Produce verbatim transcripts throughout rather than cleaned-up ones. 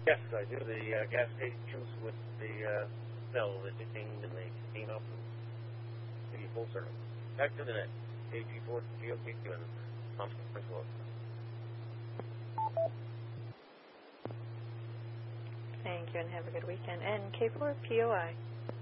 Yes, I do. The uh, gas stations with the uh, cell that they ding and they clean up and the full service. Back to the net. A G four G O P Q and pump as well. Thank you and have a good weekend. And K four P O I.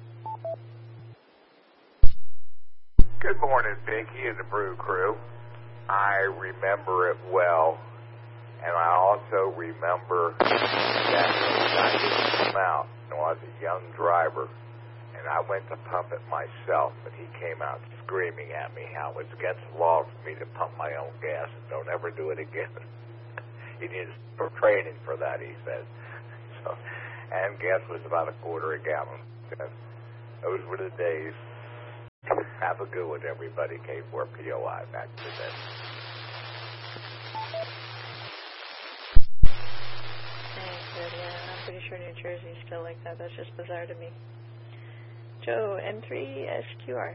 Good morning, Vicky and the Brew Crew. I remember it well, and I also remember that I didn't come out when I was a young driver, and I went to pump it myself, and he came out screaming at me how it's against the law for me to pump my own gas, and don't ever do it again. He needs for training for that, he said. So, and gas was about a quarter a gallon. Those were the days. Have a good one, everybody. K four P O I, back to them. Thanks, yeah. I'm pretty sure New Jersey's still like that. That's just bizarre to me. Joe, M three S Q R.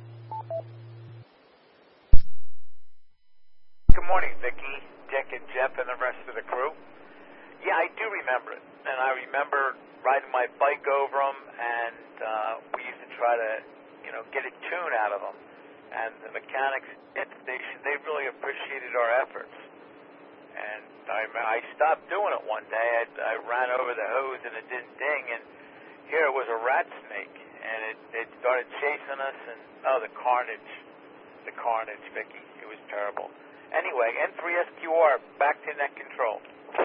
Good morning, Vicki, Dick, and Jeff, and the rest of the crew. Yeah, I do remember it. And I remember riding my bike over them, and uh, we used to try to, you know, get a tune out of them. And the mechanics at the station, they really appreciated our efforts. And I, I stopped doing it one day. I, I ran over the hose and it didn't ding, and here it was a rat snake. And it, it started chasing us, and oh, the carnage. The carnage, Vicky. It was terrible. Anyway, N three S Q R, back to net control.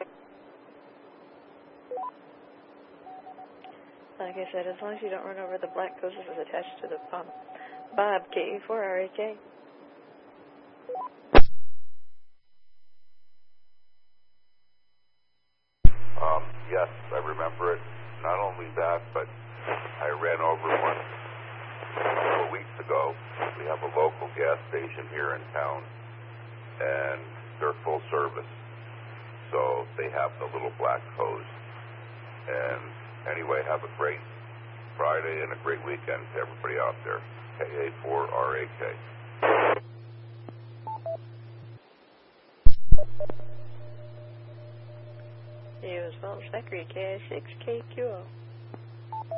Like I said, as long as you don't run over the black hoses attached to the pump. Bob, K four R A K. Um, yes, I remember it. Not only that, but I ran over one a couple of weeks ago. We have a local gas station here in town, and they're full service. So they have the little black hose. And anyway, have a great Friday and a great weekend to everybody out there. K A four R A K. You as well, Zachary, K I six K Q O.